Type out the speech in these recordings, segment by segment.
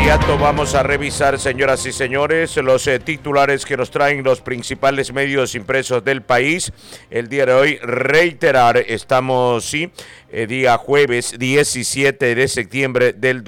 inmediato vamos a revisar, señoras y señores, los titulares que nos traen los principales medios impresos del país. El día de hoy, reiterar, estamos, día jueves 17 de septiembre del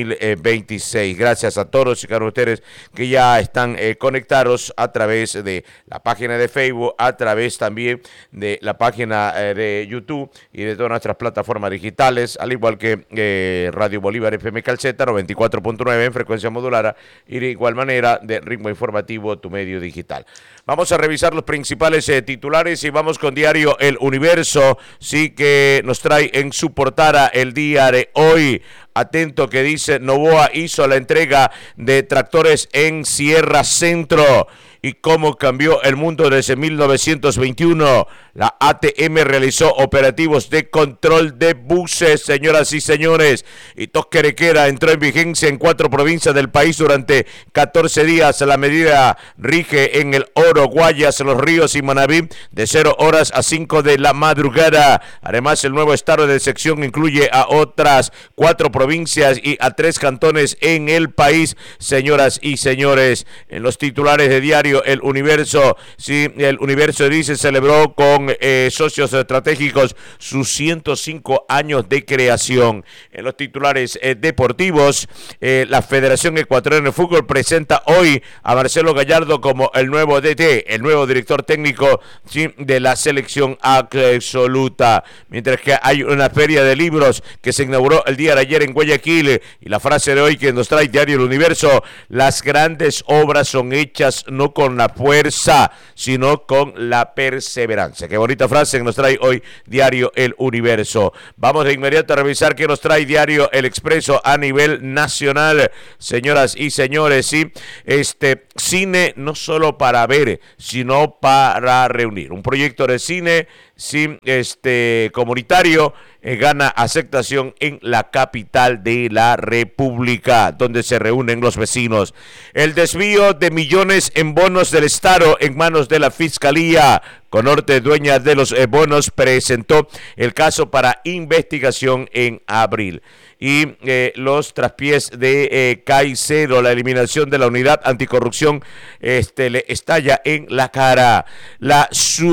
2026. Gracias a todos y a ustedes que ya están conectados a través de la página de Facebook, a través también de la página de YouTube y de todas nuestras plataformas digitales, al igual que Radio Bolívar FM Calceta 94.9 en frecuencia modulada y de igual manera de Ritmo Informativo, tu medio digital. Vamos a revisar los principales titulares y vamos con diario El Universo, sí, que nos trae en su portada el día de hoy. Atento, que dice: Novoa hizo la entrega de tractores en Sierra Centro. Y cómo cambió el mundo desde 1921. La ATM realizó operativos de control de buses, señoras y señores. Y Toquerequera entró en vigencia en 4 provincias del país durante 14 días. La medida rige en el Oro, Guayas, Los Ríos y Manabí de 0 horas a 5 de la madrugada. Además, el nuevo estado de sección incluye a otras 4 provincias y a 3 cantones en el país, señoras y señores. En los titulares de diario El Universo, sí, El Universo dice: celebró con socios estratégicos sus 105 años de creación. En los titulares deportivos, la Federación Ecuatoriana de Fútbol presenta hoy a Marcelo Gallardo como el nuevo DT, el nuevo director técnico, sí, de la selección absoluta. Mientras que hay una feria de libros que se inauguró el día de ayer en Guayaquil, y la frase de hoy que nos trae diario El Universo: las grandes obras son hechas no con la fuerza, sino con la perseverancia. Qué bonita frase que nos trae hoy diario El Universo. Vamos de inmediato a revisar qué nos trae diario El Expreso a nivel nacional, señoras y señores. Sí, cine no solo para ver, sino para reunir. Un proyecto de cine, sí, comunitario, gana aceptación en la capital de la República, donde se reúnen los vecinos. El desvío de millones en bonos del Estado en manos de la Fiscalía. Conorte, dueña de los bonos, presentó el caso para investigación en abril. Y los traspiés de Caicedo, la eliminación de la unidad anticorrupción, le estalla en la cara. Las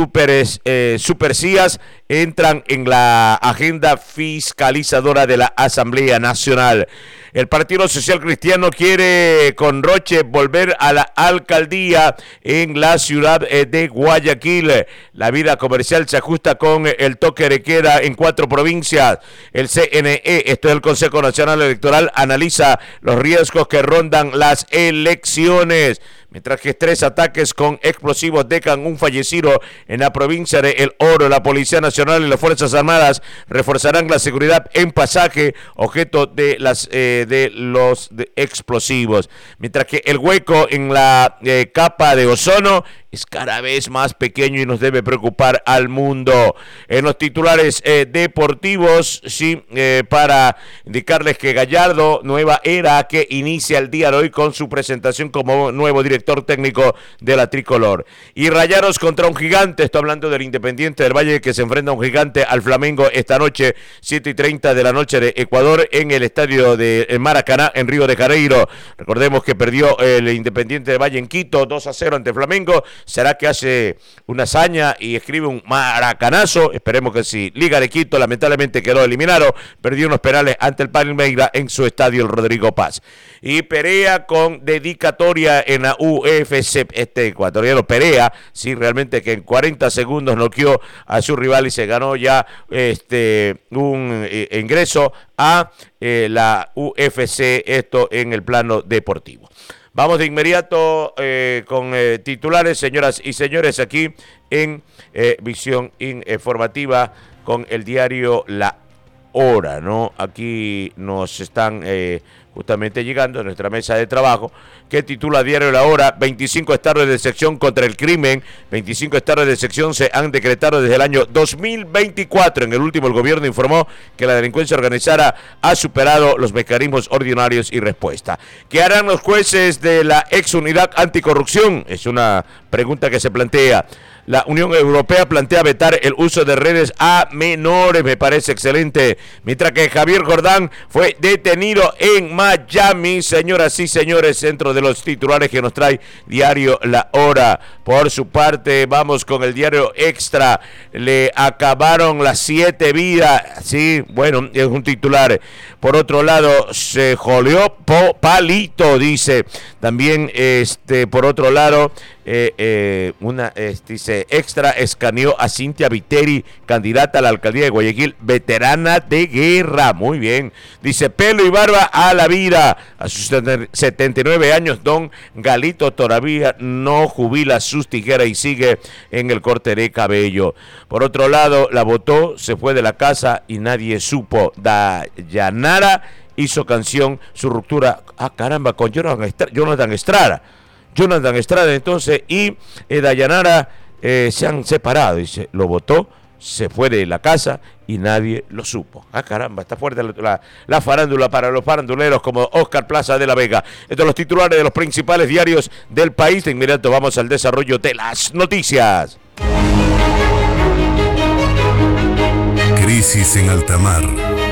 supercías entran en la agenda fiscalizadora de la Asamblea Nacional. El Partido Social Cristiano quiere con Roche volver a la alcaldía en la ciudad de Guayaquil. La vida comercial se ajusta con el toque de queda en 4 provincias. El CNE, esto es el Consejo Nacional Electoral, analiza los riesgos que rondan las elecciones. Mientras que 3 ataques con explosivos dejan un fallecido en la provincia de El Oro. La Policía Nacional y las Fuerzas Armadas reforzarán la seguridad en pasaje, objeto de los explosivos. Mientras que el hueco en la capa de ozono es cada vez más pequeño y nos debe preocupar al mundo. En los titulares deportivos, sí, para indicarles que Gallardo, nueva era que inicia el día de hoy con su presentación como nuevo director técnico de la tricolor. Y Rayados contra un gigante, estoy hablando del Independiente del Valle, que se enfrenta a un gigante, al Flamengo, esta noche, 7:30 de la noche de Ecuador, en el estadio de Maracaná, en Río de Janeiro. Recordemos que perdió el Independiente del Valle en Quito, 2-0 ante Flamengo. ¿Será que hace una hazaña y escribe un maracanazo? Esperemos que sí. Liga de Quito lamentablemente quedó eliminado, perdió unos penales ante el Palmeiras en su estadio el Rodrigo Paz. Y Perea con dedicatoria en la UFC, ecuatoriano Perea, sí, realmente que en 40 segundos noqueó a su rival y se ganó ya un ingreso a la UFC, esto en el plano deportivo. Vamos de inmediato con titulares, señoras y señores, aquí en Visión Informativa con el diario La Hora, ¿no? Aquí nos están justamente llegando a nuestra mesa de trabajo, que titula diario La Hora: 25 estados de sección contra el crimen. 25 estados de sección se han decretado desde el año 2024. En el último, el gobierno informó que la delincuencia organizada ha superado los mecanismos ordinarios y respuesta. ¿Qué harán los jueces de la ex unidad anticorrupción? Es una pregunta que se plantea. La Unión Europea plantea vetar el uso de redes a menores, me parece excelente. Mientras que Javier Jordán fue detenido en Miami, señoras y señores, dentro de los titulares que nos trae Diario La Hora. Por su parte, vamos con el Diario Extra. Le acabaron las 7 vidas. Sí, bueno, es un titular. Por otro lado, se joleó Palito, dice. También, por otro lado, dice, Extra escaneó a Cintia Viteri, candidata a la alcaldía de Guayaquil, veterana de guerra. Muy bien. Dice, pelo y barba a la vida. A sus 79 años, don Galito todavía no jubila sus tijeras y sigue en el corte de cabello. Por otro lado, la votó, se fue de la casa y nadie supo. Dayanara hizo canción, su ruptura, caramba, con Jonathan Estrada. Entonces, y Dayanara se han separado, dice, lo votó, se fue de la casa y nadie lo supo. Caramba, está fuerte la farándula para los faranduleros como Oscar Plaza de la Vega. Estos son los titulares de los principales diarios del país. De inmediato vamos al desarrollo de las noticias. Crisis en alta mar.